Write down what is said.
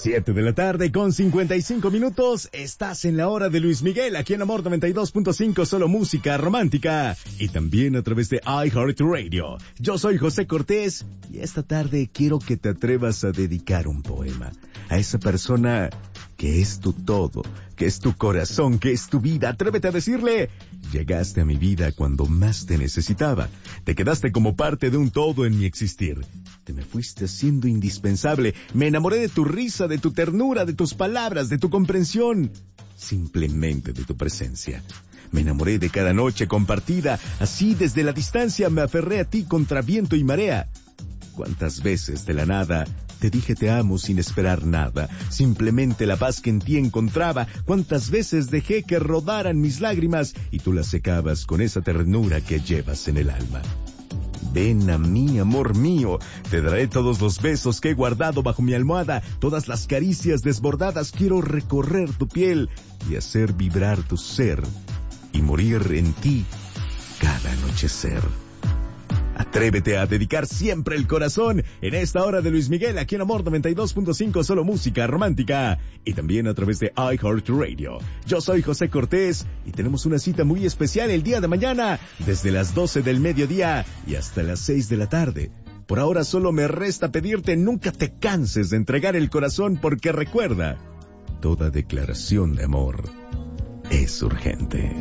7 de la tarde con 55 minutos. Estás en la hora de Luis Miguel, aquí en Amor 92.5, solo música romántica. Y también a través de iHeartRadio. Yo soy José Cortés y esta tarde quiero que te atrevas a dedicar un poema a esa persona que es tu todo, que es tu corazón, que es tu vida. Atrévete a decirle: llegaste a mi vida cuando más te necesitaba. Te quedaste como parte de un todo en mi existir. Te me fuiste haciendo indispensable. Me enamoré de tu risa, de tu ternura, de tus palabras, de tu comprensión. Simplemente de tu presencia. Me enamoré de cada noche compartida. Así desde la distancia me aferré a ti contra viento y marea. ¿Cuántas veces de la nada te dije te amo sin esperar nada? Simplemente la paz que en ti encontraba. ¿Cuántas veces dejé que rodaran mis lágrimas y tú las secabas con esa ternura que llevas en el alma? Ven a mí, amor mío, te daré todos los besos que he guardado bajo mi almohada, todas las caricias desbordadas. Quiero recorrer tu piel y hacer vibrar tu ser y morir en ti cada anochecer. Atrévete a dedicar siempre el corazón en esta hora de Luis Miguel, aquí en Amor 92.5, solo música romántica. Y también a través de iHeartRadio. Yo soy José Cortés y tenemos una cita muy especial el día de mañana, desde las 12 del mediodía y hasta las 6 de la tarde. Por ahora solo me resta pedirte: nunca te canses de entregar el corazón, porque recuerda, toda declaración de amor es urgente.